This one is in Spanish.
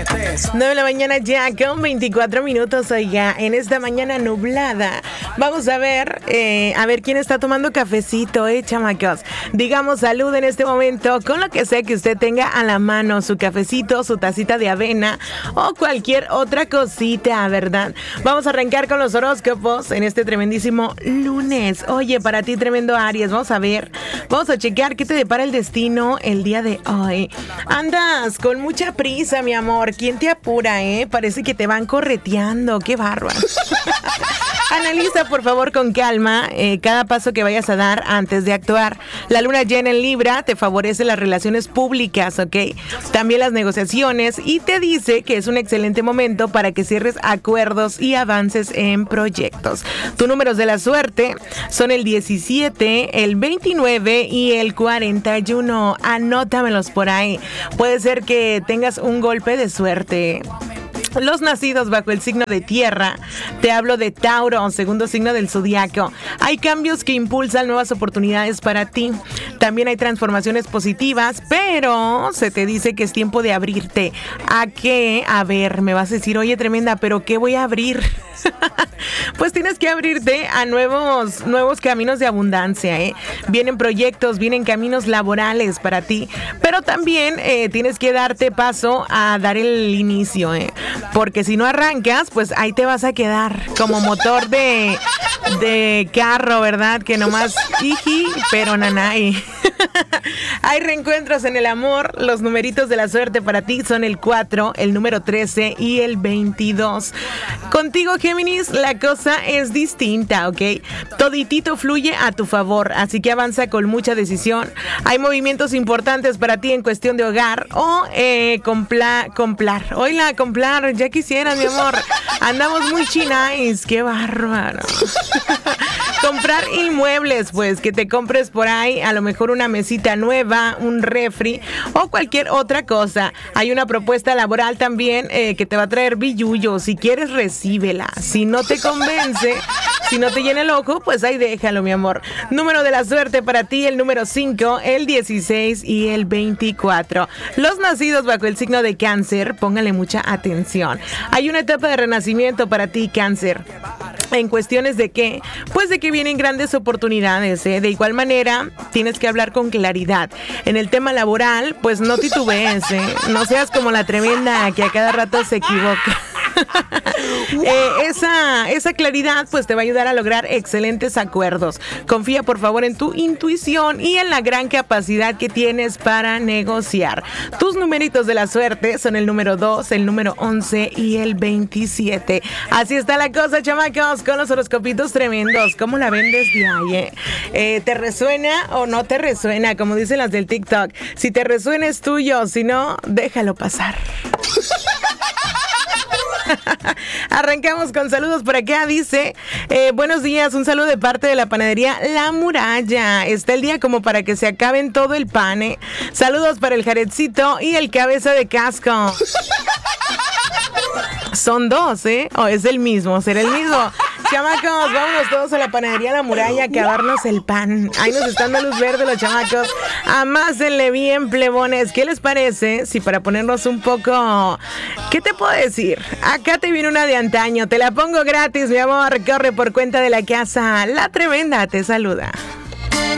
9 de la mañana ya con 24 minutos. Oiga, en esta mañana nublada vamos a ver quién está tomando cafecito, chamacos. Digamos salud en este momento con lo que sea que usted tenga a la mano, su cafecito, su tacita de avena o cualquier otra cosita, ¿verdad? Vamos a arrancar con los horóscopos en este tremendísimo lunes. Oye, para ti tremendo Aries, vamos a checar qué te depara el destino el día de hoy. Andas con mucha prisa, mi amor. ¿Quién te apura, Parece que te van correteando. ¡Qué bárbaro! Analiza, por favor, con calma cada paso que vayas a dar antes de actuar. La luna llena en Libra te favorece las relaciones públicas, ¿ok? También las negociaciones y te dice que es un excelente momento para que cierres acuerdos y avances en proyectos. Tus números de la suerte son el 17, el 29 y el 41. Anótamelos por ahí. Puede ser que tengas un golpe de suerte. Los nacidos bajo el signo de tierra, te hablo de Tauro, segundo signo del zodiaco. Hay cambios que impulsan nuevas oportunidades para ti. También hay transformaciones positivas, pero se te dice que es tiempo de abrirte. ¿A qué? A ver, me vas a decir, oye, tremenda, ¿pero qué voy a abrir? Pues tienes que abrirte a nuevos caminos de abundancia, Vienen proyectos, vienen caminos laborales para ti, pero también tienes que darte paso a dar el inicio, porque si no arrancas, pues ahí te vas a quedar como motor de carro, ¿verdad? Que nomás iji, pero nanay. Hay reencuentros en el amor. Los numeritos de la suerte para ti son el 4, el número 13 y el 22. Contigo, Géminis, la cosa es distinta, ¿ok? Toditito fluye a tu favor, así que avanza con mucha decisión. Hay movimientos importantes para ti en cuestión de hogar o comprar. Oiga, comprar, ya quisieras, mi amor. Andamos muy chinais, qué bárbaro. Comprar inmuebles, pues, que te compres por ahí a lo mejor una mesita nueva, un refri o cualquier otra cosa. Hay una propuesta laboral también que te va a traer billullo. Si quieres, recíbela. Si no te convence, si no te llena el ojo, pues ahí déjalo, mi amor. Número de la suerte para ti, el número 5, el 16 y el 24. Los nacidos bajo el signo de Cáncer, póngale mucha atención. Hay una etapa de renacimiento para ti, Cáncer. ¿En cuestiones de qué? Pues de que vienen grandes oportunidades, De igual manera, tienes que hablar con claridad. En el tema laboral, pues no titubees, No seas como la tremenda que a cada rato se equivoca. Esa claridad pues te va a ayudar a lograr excelentes acuerdos. Confía por favor en tu intuición y en la gran capacidad que tienes para negociar. Tus numeritos de la suerte son el número 2, el número 11 y el 27. Así está la cosa, chamacos, con los horoscopitos tremendos. ¿Cómo la ven desde ahí? ¿Te resuena o no te resuena? Como dicen las del TikTok. Si te resuena es tuyo, si no, déjalo pasar. Arrancamos con saludos por acá. Dice, buenos días, un saludo de parte de la panadería La Muralla. Está el día como para que se acaben todo el pan, Saludos para el Jaredcito y el cabeza de casco. Son dos, ¿O es el mismo? ¿Será el mismo? Chamacos, vámonos todos a la panadería La Muralla a acabarnos el pan. Ahí nos están dando luz verde los chamacos. Amásenle bien, plebones. ¿Qué les parece si para ponernos un poco... ¿Qué te puedo decir? Acá te viene una de antaño. Te la pongo gratis, mi amor. Corre por cuenta de la casa. La Tremenda te saluda.